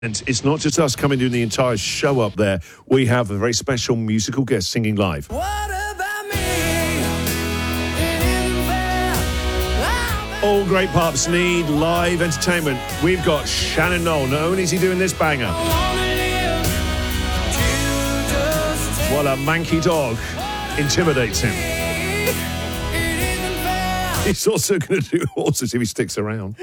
And it's not just us coming doing the entire show up there. We have a very special musical guest singing live. What about me? All great pubs need live entertainment. We've got Shannon Noll. Not only is he doing this banger, while a manky dog intimidates him. He's also going to do horses if he sticks around.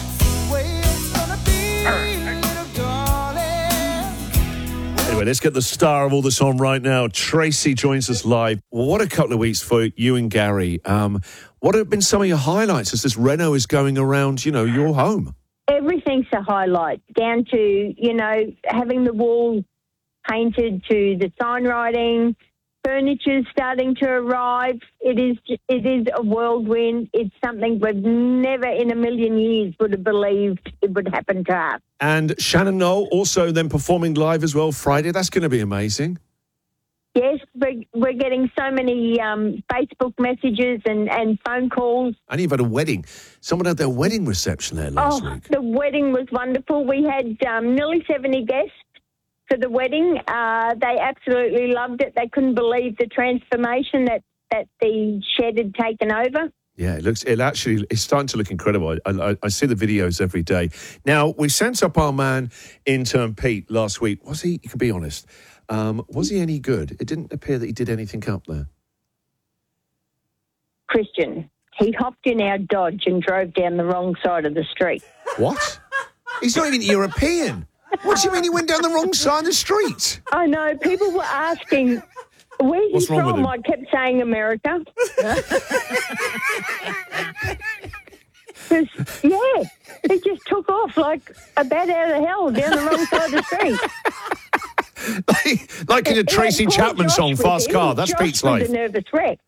Anyway, let's get the star of all this on right now. Tracy joins us live. Well, what a couple of weeks for you and Gary. What have been some of your highlights as this Renault is going around, your home? Everything's a highlight, down to, having the walls painted, to the sign writing, furniture's starting to arrive. It is a whirlwind. It's something we've never in a million years would have believed it would happen to us. And Shannon Noll also then performing live as well Friday. That's going to be amazing. Yes, we're getting so many Facebook messages and phone calls. And you've had a wedding. Someone had their wedding reception there last week. The wedding was wonderful. We had nearly 70 guests for the wedding. They absolutely loved it. They couldn't believe the transformation that the shed had taken over. Yeah, it's starting to look incredible. I see the videos every day. Now, we sent up our man, intern Pete, last week. Was he, you can be honest, was he any good? It didn't appear that he did anything up there. Christian, he hopped in our Dodge and drove down the wrong side of the street. What? He's not even European. What do you mean he went down the wrong side of the street? I know. People were asking, where's he from? I kept saying America. He just took off like a bat out of hell down the wrong side of the street. like in a Tracy Chapman song, Fast Car. That's Josh Pete's life. Was a nervous wreck.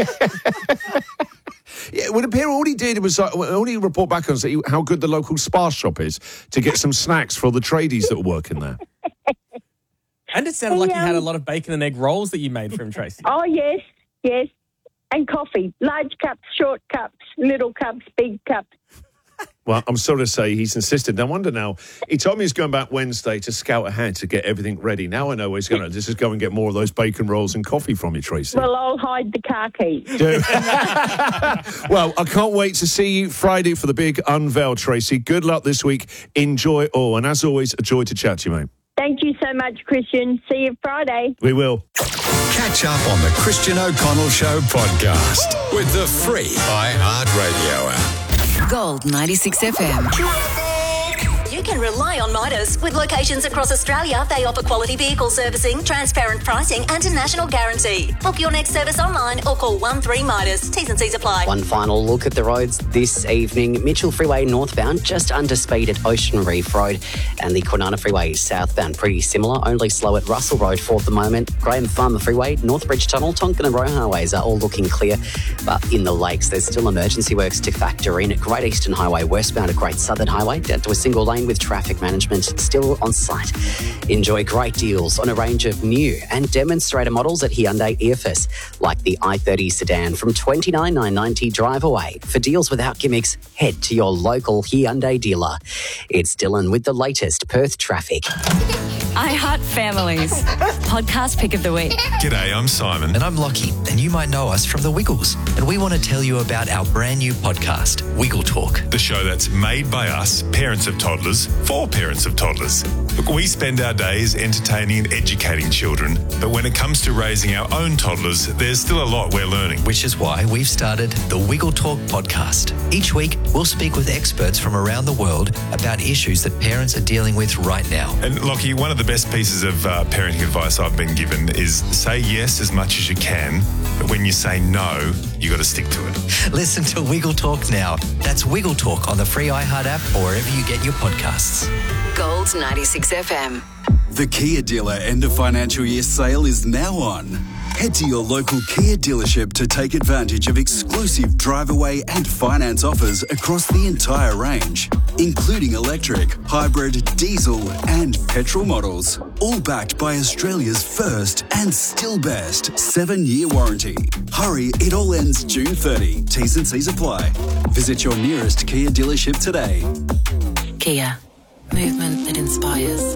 Yeah, it would appear all he did was all he report back on is how good the local Spa shop is to get some snacks for all the tradies that were working there. And it sounded like you had a lot of bacon and egg rolls that you made for him, Tracy. Oh, yes. And coffee. Large cups, short cups, little cups, big cups. Well, I'm sorry to say he's insisted. No wonder now. He told me he's going back Wednesday to scout ahead to get everything ready. Now I know where he's going to just go and get more of those bacon rolls and coffee from you, Tracy. Well, I'll hide the car keys. Well, I can't wait to see you Friday for the big unveil, Tracy. Good luck this week. Enjoy all. And as always, a joy to chat to you, mate. Thank you so much, Christian. See you Friday. We will. Catch up on the Christian O'Connell Show podcast with the free iHeartRadio app. Gold 96 FM. You can rely on Midas. With locations across Australia, they offer quality vehicle servicing, transparent pricing and a national guarantee. Book your next service online or call 13-MIDAS. T's and C's apply. One final look at the roads this evening. Mitchell Freeway northbound, just under speed at Ocean Reef Road, and the Kwinana Freeway southbound, pretty similar, only slow at Russell Road for the moment. Graham Farmer Freeway, Northbridge Tunnel, Tonkin and Roe highways are all looking clear, but in the lakes there's still emergency works to factor in. Great Eastern Highway westbound at Great Southern Highway, down to a single lane with traffic management still on site. Enjoy great deals on a range of new and demonstrator models at Hyundai Earfus, like the i30 sedan from $29,990 drive away. For deals without gimmicks, head to your local Hyundai dealer. It's Dylan with the latest Perth traffic. iHeart Families. Podcast pick of the week. G'day, I'm Simon. And I'm Lockie, and you might know us from The Wiggles. And we want to tell you about our brand new podcast, Wiggle Talk. The show that's made by us, parents of toddlers, for parents of toddlers. Look, we spend our days entertaining and educating children, but when it comes to raising our own toddlers, there's still a lot we're learning. Which is why we've started the Wiggle Talk podcast. Each week, we'll speak with experts from around the world about issues that parents are dealing with right now. And Lockie, one of the best pieces of parenting advice I've been given is say yes as much as you can, but when you say no, you got to stick to it. Listen to Wiggle Talk now. That's Wiggle Talk on the free iHeart app or wherever you get your podcasts. Gold 96 FM. The Kia dealer end of financial year sale is now on. Head to your local Kia dealership to take advantage of exclusive drive-away and finance offers across the entire range, including electric, hybrid, diesel and petrol models, all backed by Australia's first and still best 7-year warranty. Hurry, it all ends June 30. T's and C's apply. Visit your nearest Kia dealership today. Kia. Movement that inspires.